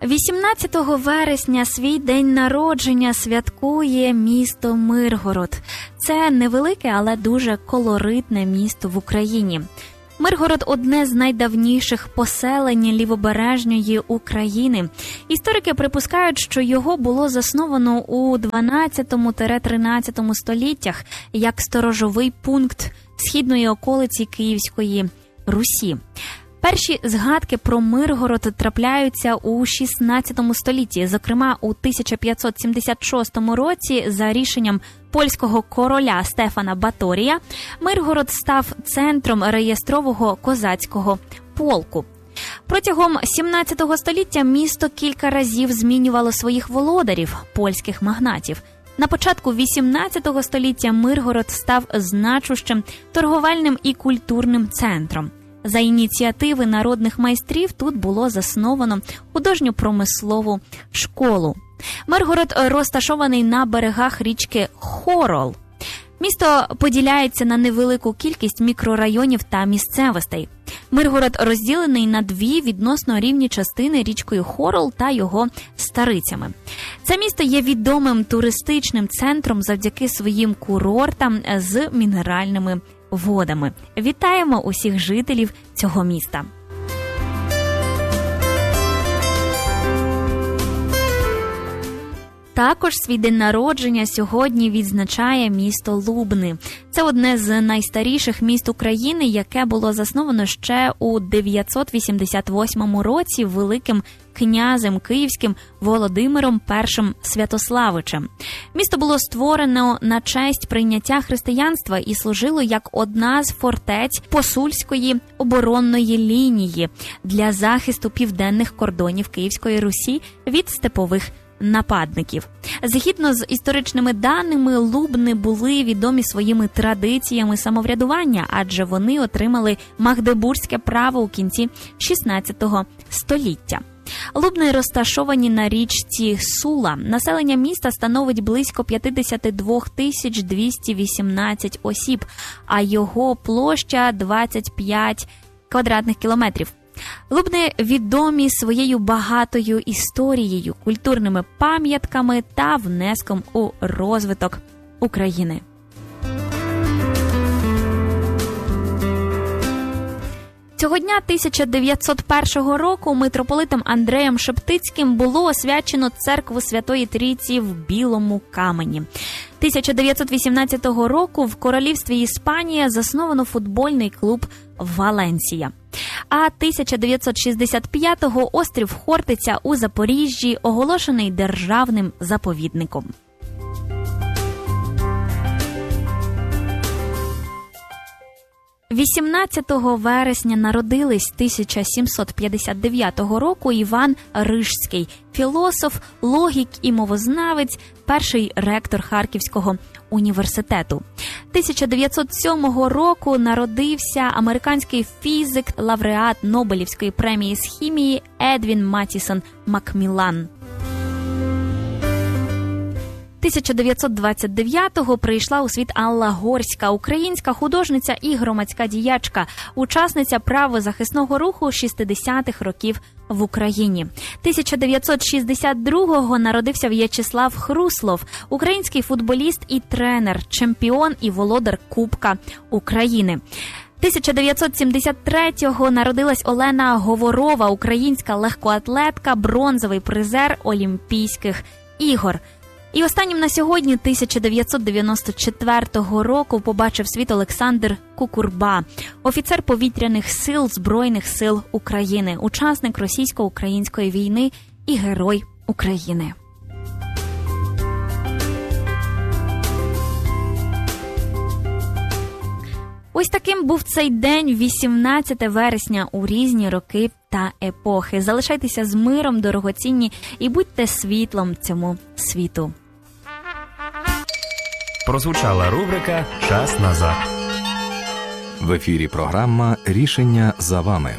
18 вересня свій день народження святкує місто Миргород. Це невелике, але дуже колоритне місто в Україні. Миргород – одне з найдавніших поселень лівобережної України. Історики припускають, що його було засновано у 12-13 століттях як сторожовий пункт східної околиці Київської Русі. Перші згадки про Миргород трапляються у 16 столітті. Зокрема, у 1576 році за рішенням польського короля Стефана Баторія Миргород став центром реєстрового козацького полку. Протягом 17 століття місто кілька разів змінювало своїх володарів – польських магнатів. На початку 18 століття Миргород став значущим торговельним і культурним центром. За ініціативи народних майстрів тут було засновано художньо-промислову школу. Миргород розташований на берегах річки Хорол. Місто поділяється на невелику кількість мікрорайонів та місцевостей. Миргород розділений на дві відносно рівні частини річкою Хорол та його старицями. Це місто є відомим туристичним центром завдяки своїм курортам з мінеральними водами. Вітаємо усіх жителів цього міста. Також свій день народження сьогодні відзначає місто Лубни. Це одне з найстаріших міст України, яке було засновано ще у 988 році великим князем київським Володимиром І Святославичем. Місто було створено на честь прийняття християнства і служило як одна з фортець посульської оборонної лінії для захисту південних кордонів Київської Русі від степових нападників. Згідно з історичними даними, Лубни були відомі своїми традиціями самоврядування, адже вони отримали магдебурзьке право у кінці 16 століття. Лубни розташовані на річці Сула. Населення міста становить близько 52 218 осіб, а його площа 25 квадратних кілометрів. Лубни відомі своєю багатою історією, культурними пам'ятками та внеском у розвиток України. Цього дня 1901 року митрополитом Андреєм Шептицьким було освячено церкву Святої Трійці в Білому Камені. 1918 року в королівстві Іспанія засновано футбольний клуб «Валенсія». А 1965-го острів Хортиця у Запоріжжі оголошений державним заповідником. – 18 вересня народились 1759 року Іван Рижський, філософ, логік і мовознавець, перший ректор Харківського університету. 1907 року народився американський фізик, лауреат Нобелівської премії з хімії Едвін Матісон Макміллан. 1929-го прийшла у світ Алла Горська, українська художниця і громадська діячка, учасниця правозахисного руху 60-х років в Україні. 1962-го народився В'ячеслав Хруслов, український футболіст і тренер, чемпіон і володар Кубка України. 1973-го народилась Олена Говорова, українська легкоатлетка, бронзовий призер Олімпійських ігор. І останнім на сьогодні 1994 року побачив світ Олександр Кукурба, офіцер повітряних сил Збройних сил України, учасник російсько-української війни і герой України. Ось таким був цей день, 18 вересня, у різні роки та епохи. Залишайтеся з миром, дорогоцінні, і будьте світлом цьому світу. Прозвучала рубрика «Час назад». В ефірі програма «Рішення за вами».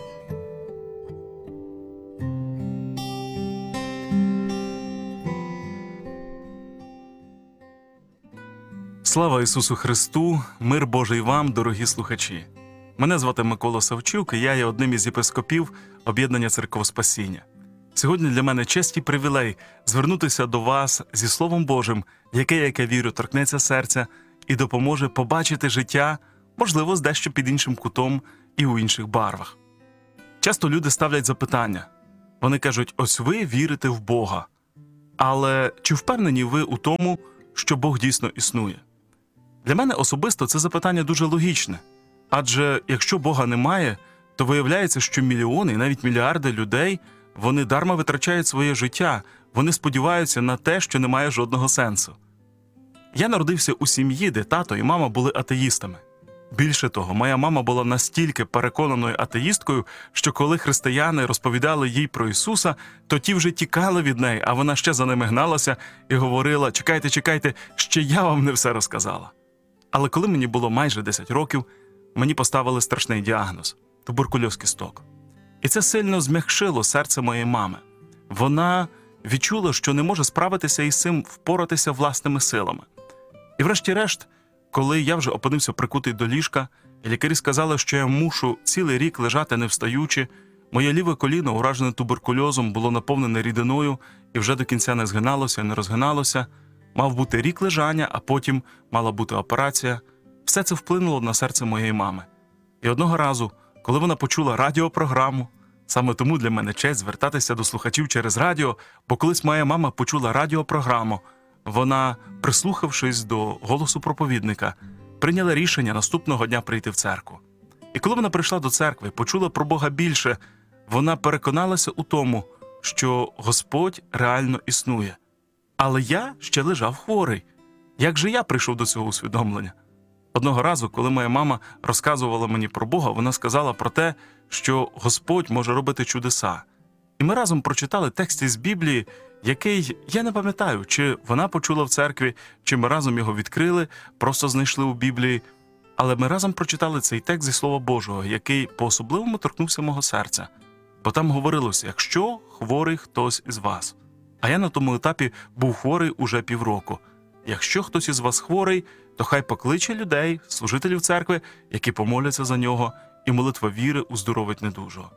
Слава Ісусу Христу! Мир Божий вам, дорогі слухачі! Мене звати Микола Савчук, і я є одним із єпископів Об'єднання Церков Спасіння. Сьогодні для мене честь і привілей звернутися до вас зі Словом Божим, яке, як я вірю, торкнеться серця і допоможе побачити життя, можливо, з дещо під іншим кутом і у інших барвах. Часто люди ставлять запитання. Вони кажуть, ось ви вірите в Бога. Але чи впевнені ви у тому, що Бог дійсно існує? Для мене особисто це запитання дуже логічне. Адже якщо Бога немає, то виявляється, що мільйони і навіть мільярди людей, вони дарма витрачають своє життя, вони сподіваються на те, що не має жодного сенсу. Я народився у сім'ї, де тато і мама були атеїстами. Більше того, моя мама була настільки переконаною атеїсткою, що коли християни розповідали їй про Ісуса, то ті вже тікали від неї, а вона ще за ними гналася і говорила: «Чекайте, чекайте, ще я вам не все розказала». Але коли мені було майже 10 років, мені поставили страшний діагноз – туберкульоз кісток. І це сильно зм'якшило серце моєї мами. Вона відчула, що не може справитися із цим, впоратися власними силами. І врешті-решт, коли я вже опинився прикутий до ліжка, і лікарі сказали, що я мушу цілий рік лежати не встаючи, моє ліве коліно, уражене туберкульозом, було наповнене рідиною і вже до кінця не згиналося, не розгиналося. Мав бути рік лежання, а потім мала бути операція. Все це вплинуло на серце моєї мами. І одного разу, коли вона почула радіопрограму, саме тому для мене честь звертатися до слухачів через радіо, бо колись моя мама почула радіопрограму, вона, прислухавшись до голосу проповідника, прийняла рішення наступного дня прийти в церкву. І коли вона прийшла до церкви, почула про Бога більше, вона переконалася у тому, що Господь реально існує. Але я ще лежав хворий. Як же я прийшов до цього усвідомлення? Одного разу, коли моя мама розказувала мені про Бога, вона сказала про те, що Господь може робити чудеса. І ми разом прочитали текст із Біблії, який, я не пам'ятаю, чи вона почула в церкві, чи ми разом його відкрили, просто знайшли у Біблії. Але ми разом прочитали цей текст зі Слова Божого, який по-особливому торкнувся мого серця. Бо там говорилося, якщо хворий хтось із вас. А я на тому етапі був хворий уже півроку. Якщо хтось із вас хворий, то хай покличе людей, служителів церкви, які помоляться за нього, і молитва віри уздоровить недужого.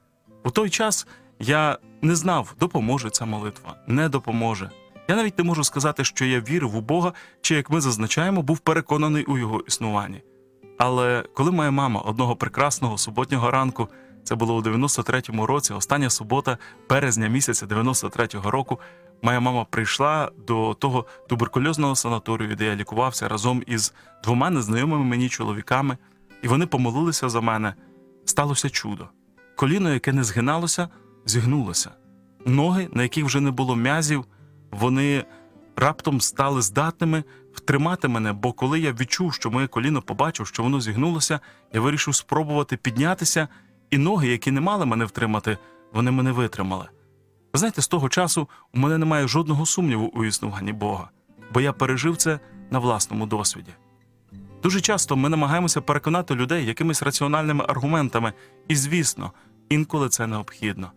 У той час я не знав, допоможе ця молитва, не допоможе. Я навіть не можу сказати, що я вірив у Бога, чи, як ми зазначаємо, був переконаний у його існуванні. Але коли моя мама одного прекрасного суботнього ранку, це було у 93-му році, остання субота березня місяця 93-го року, моя мама прийшла до того туберкульозного санаторію, де я лікувався разом із 2 незнайомими мені чоловіками, і вони помолилися за мене. Сталося чудо. Коліно, яке не згиналося, зігнулося. Ноги, на яких вже не було м'язів, вони раптом стали здатними втримати мене, бо коли я відчув, що моє коліно побачив, що воно зігнулося, я вирішив спробувати піднятися, і ноги, які не мали мене втримати, вони мене витримали. Ви знаєте, з того часу у мене немає жодного сумніву у існуванні Бога, бо я пережив це на власному досвіді. Дуже часто ми намагаємося переконати людей якимись раціональними аргументами, і, звісно, інколи це необхідно.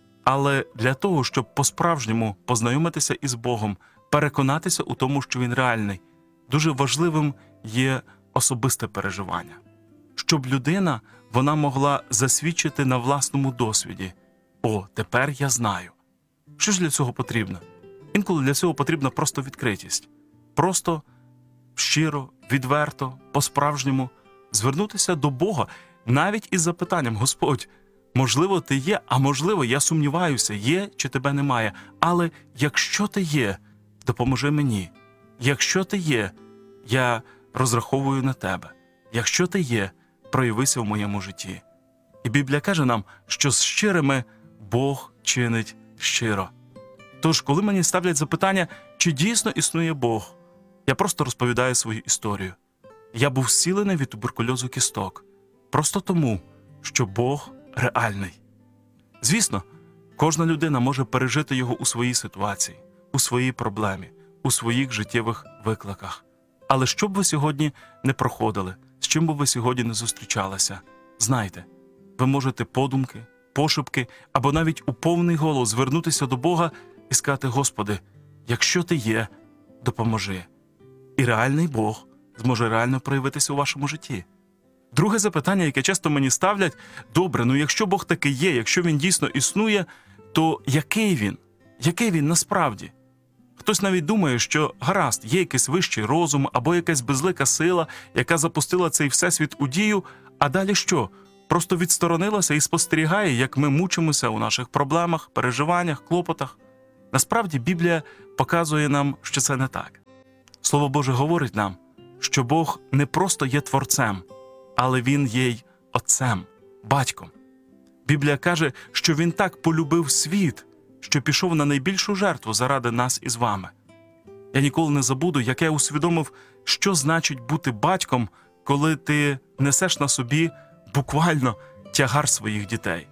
Але для того, щоб по-справжньому познайомитися із Богом, переконатися у тому, що Він реальний, дуже важливим є особисте переживання. Щоб людина, вона могла засвідчити на власному досвіді: «О, тепер я знаю». Що ж для цього потрібно? Інколи для цього потрібна просто відкритість. Просто, щиро, відверто, по-справжньому звернутися до Бога, навіть із запитанням: «Господь, можливо, ти є, а можливо, я сумніваюся, є чи тебе немає. Але якщо ти є, допоможи мені. Якщо ти є, я розраховую на тебе. Якщо ти є, проявися в моєму житті». І Біблія каже нам, що з щирими Бог чинить щиро. Тож, коли мені ставлять запитання, чи дійсно існує Бог, я просто розповідаю свою історію. Я був зцілений від туберкульозу кісток. Просто тому, що Бог реальний. Звісно, кожна людина може пережити його у своїй ситуації, у своїй проблемі, у своїх життєвих викликах. Але що б ви сьогодні не проходили, з чим би ви сьогодні не зустрічалися, знайте, ви можете подумки, пошепки або навіть у повний голос звернутися до Бога і сказати: «Господи, якщо ти є, допоможи». І реальний Бог зможе реально проявитися у вашому житті. Друге запитання, яке часто мені ставлять: добре, якщо Бог таки є, якщо Він дійсно існує, то який він? Який він насправді? Хтось навіть думає, що гаразд, є якийсь вищий розум або якась безлика сила, яка запустила цей всесвіт у дію, а далі що? Просто відсторонилася і спостерігає, як ми мучимося у наших проблемах, переживаннях, клопотах. Насправді Біблія показує нам, що це не так. Слово Боже говорить нам, що Бог не просто є творцем, але Він є й Отцем, Батьком. Біблія каже, що Він так полюбив світ, що пішов на найбільшу жертву заради нас із вами. Я ніколи не забуду, як я усвідомив, що значить бути батьком, коли ти несеш на собі буквально тягар своїх дітей.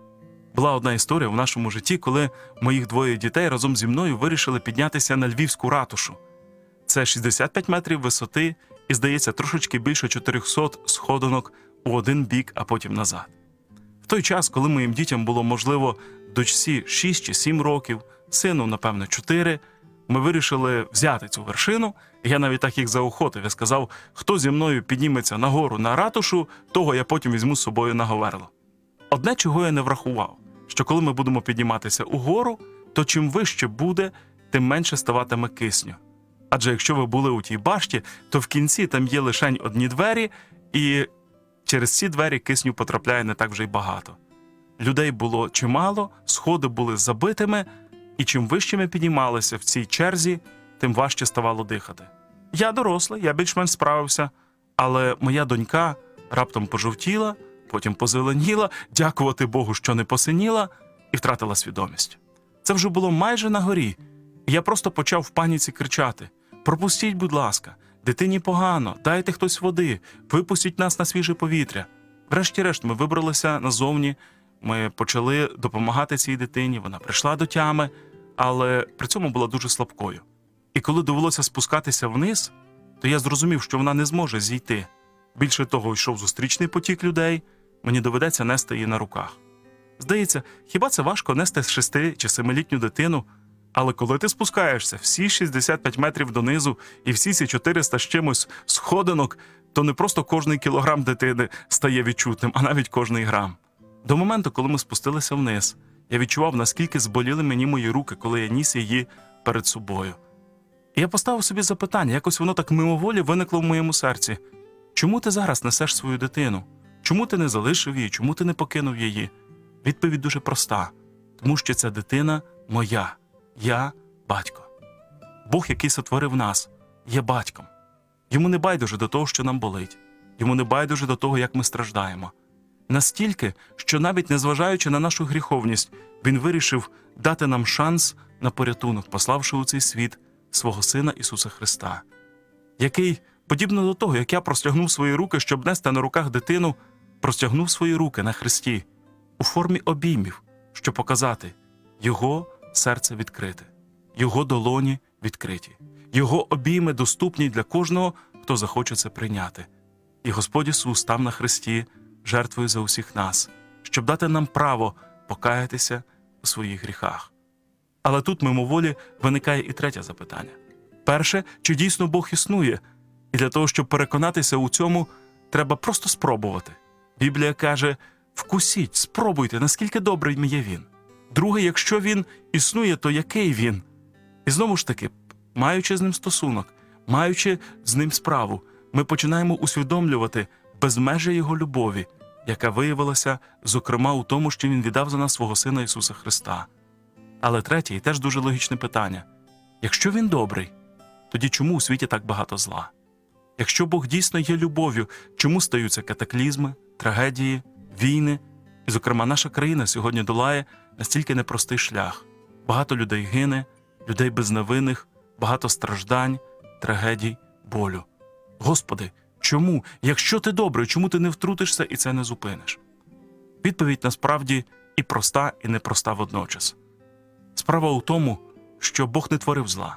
Була одна історія в нашому житті, коли моїх двоє дітей разом зі мною вирішили піднятися на Львівську ратушу. Це 65 метрів висоти і, здається, трошечки більше 400 сходинок у один бік, а потім назад. В той час, коли моїм дітям було, можливо, дочці 6 чи 7 років, сину, напевно, 4, ми вирішили взяти цю вершину. Я навіть так їх заохотив. Я сказав, хто зі мною підніметься нагору на ратушу, того я потім візьму з собою на говерло. Одне, чого я не врахував, що коли ми будемо підніматися угору, то чим вище буде, тим менше ставатиме кисню. Адже якщо ви були у тій башті, то в кінці там є лишень одні двері, і через ці двері кисню потрапляє не так вже й багато. Людей було чимало, сходи були забитими, і чим вище ми піднімалися в цій черзі, тим важче ставало дихати. Я дорослий, я більш-менш справився, але моя донька раптом пожовтіла, потім позеленіла, дякувати Богу, що не посиніла, і втратила свідомість. Це вже було майже на горі, і я просто почав в паніці кричати: «Пропустіть, будь ласка, дитині погано, дайте хтось води, випустіть нас на свіже повітря». Врешті-решт ми вибралися назовні, ми почали допомагати цій дитині, вона прийшла до тями, але при цьому була дуже слабкою. І коли довелося спускатися вниз, то я зрозумів, що вона не зможе зійти. Більше того, йшов зустрічний потік людей, мені доведеться нести її на руках. Здається, хіба це важко нести 6 чи 7-літню дитину? Але коли ти спускаєшся всі 65 метрів донизу і всі ці 400 з чимось сходинок, то не просто кожний кілограм дитини стає відчутним, а навіть кожний грам. До моменту, коли ми спустилися вниз, я відчував, наскільки зболіли мені мої руки, коли я ніс її перед собою. І я поставив собі запитання, якось воно так мимоволі виникло в моєму серці. Чому ти зараз несеш свою дитину? Чому ти не залишив її? Чому ти не покинув її? Відповідь дуже проста. Тому що ця дитина моя. Я – батько. Бог, який сотворив нас, є батьком. Йому не байдуже до того, що нам болить. Йому не байдуже до того, як ми страждаємо. Настільки, що навіть незважаючи на нашу гріховність, Він вирішив дати нам шанс на порятунок, пославши у цей світ свого Сина Ісуса Христа, який, подібно до того, як я простягнув свої руки, щоб нести на руках дитину, простягнув свої руки на хресті у формі обіймів, щоб показати – Його серце відкрите, Його долоні відкриті, Його обійми доступні для кожного, хто захоче це прийняти. І Господь Ісус став на хресті жертвою за усіх нас, щоб дати нам право покаятися у своїх гріхах. Але тут мимоволі виникає і третє запитання. Перше, чи дійсно Бог існує? І для того, щоб переконатися у цьому, треба просто спробувати. Біблія каже: вкусіть, спробуйте, наскільки добрий є Він. Друге, якщо Він існує, то який Він? І знову ж таки, маючи з Ним стосунок, маючи з Ним справу, ми починаємо усвідомлювати безмежя Його любові, яка виявилася, зокрема, у тому, що Він віддав за нас свого Сина Ісуса Христа. Але третє, і теж дуже логічне питання. Якщо Він добрий, тоді чому у світі так багато зла? Якщо Бог дійсно є любов'ю, чому стаються катаклізми, трагедії, війни? І, зокрема, наша країна сьогодні долає настільки непростий шлях. Багато людей гине, людей безневинних, багато страждань, трагедій, болю. Господи, чому? Якщо ти добрий, чому ти не втрутишся і це не зупиниш? Відповідь насправді і проста, і непроста водночас. Справа у тому, що Бог не творив зла.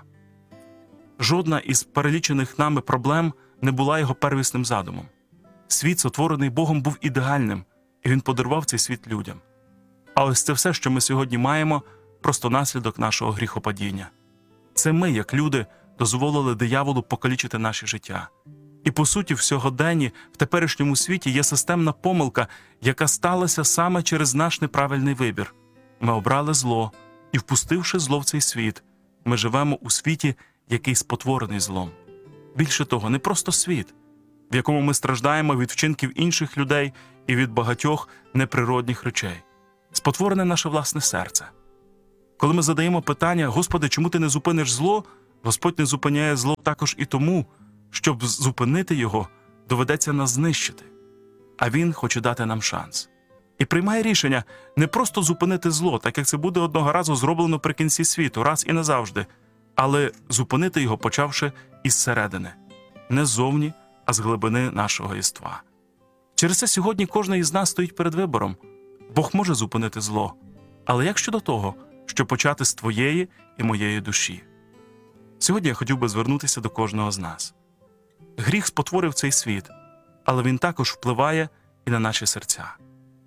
Жодна із перелічених нами проблем не була Його первісним задумом. Світ, сотворений Богом, був ідеальним, і Він подарував цей світ людям. А ось це все, що ми сьогодні маємо, просто наслідок нашого гріхопадіння. Це ми, як люди, дозволили дияволу покалічити наше життя. І, по суті, в сьогоденні, в теперішньому світі є системна помилка, яка сталася саме через наш неправильний вибір. Ми обрали зло, і, впустивши зло в цей світ, ми живемо у світі, який спотворений злом. Більше того, не просто світ, в якому ми страждаємо від вчинків інших людей і від багатьох неприродних речей. Спотворене наше власне серце. Коли ми задаємо питання: «Господи, чому ти не зупиниш зло?», Господь не зупиняє зло також і тому, щоб зупинити його, доведеться нас знищити. А Він хоче дати нам шанс. І приймає рішення не просто зупинити зло, так як це буде одного разу зроблено при кінці світу, раз і назавжди, але зупинити його, почавши із середини. Не ззовні, а з глибини нашого єства. Через це сьогодні кожен із нас стоїть перед вибором. Бог може зупинити зло, але як щодо того, щоб почати з твоєї і моєї душі? Сьогодні я хотів би звернутися до кожного з нас. Гріх спотворив цей світ, але він також впливає і на наші серця.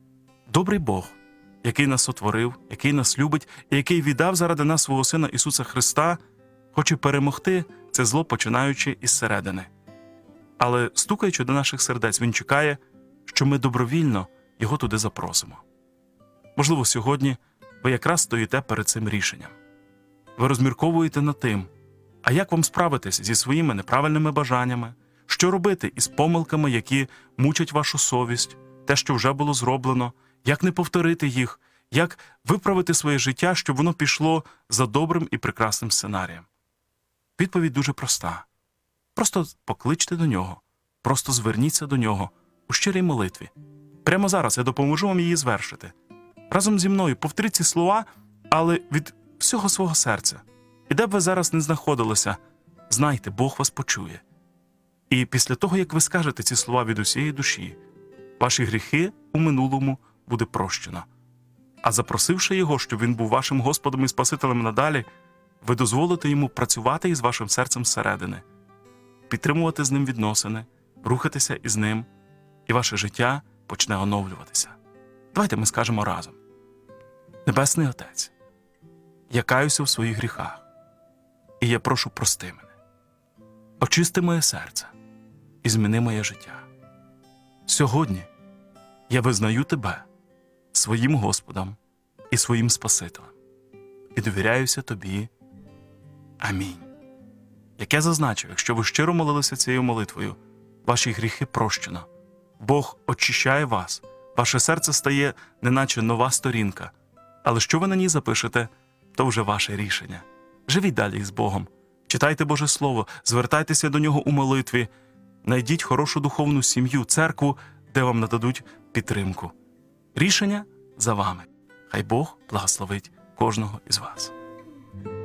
Добрий Бог, який нас сотворив, який нас любить і який віддав заради нас свого Сина Ісуса Христа, хоче перемогти це зло, починаючи із середини. Але, стукаючи до наших сердець, Він чекає, що ми добровільно Його туди запросимо. Можливо, сьогодні ви якраз стоїте перед цим рішенням. Ви розмірковуєте над тим, а як вам справитись зі своїми неправильними бажаннями, що робити із помилками, які мучать вашу совість, те, що вже було зроблено, як не повторити їх, як виправити своє життя, щоб воно пішло за добрим і прекрасним сценарієм. Відповідь дуже проста. Просто покличте до Нього, просто зверніться до Нього у щирій молитві. Прямо зараз я допоможу вам її звершити. Разом зі мною повторіть ці слова, але від всього свого серця. І де б ви зараз не знаходилися, знайте, Бог вас почує. І після того, як ви скажете ці слова від усієї душі, ваші гріхи у минулому буде прощено. А запросивши Його, щоб Він був вашим Господом і Спасителем надалі, ви дозволите Йому працювати із вашим серцем зсередини, підтримувати з Ним відносини, рухатися із Ним, і ваше життя почне оновлюватися. Давайте ми скажемо разом. Небесний Отець, я каюся в своїх гріхах, і я прошу, прости мене. Очисти моє серце і зміни моє життя. Сьогодні я визнаю Тебе своїм Господом і своїм Спасителем і довіряюся Тобі. Амінь. Як я зазначив, якщо ви щиро молилися цією молитвою, ваші гріхи прощено. Бог очищає вас, ваше серце стає неначе нова сторінка. Але що ви на ній запишете, то вже ваше рішення. Живіть далі з Богом. Читайте Боже Слово, звертайтеся до Нього у молитві. Найдіть хорошу духовну сім'ю, церкву, де вам нададуть підтримку. Рішення за вами. Хай Бог благословить кожного із вас.